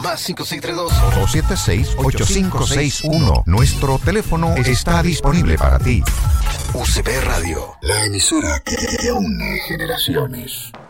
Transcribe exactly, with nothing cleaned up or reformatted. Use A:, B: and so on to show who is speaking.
A: Más cinco seis tres dos,
B: dos siete seis, ocho cinco seis uno. Nuestro teléfono está disponible para ti.
A: U C P Radio.
C: La emisora que une generaciones.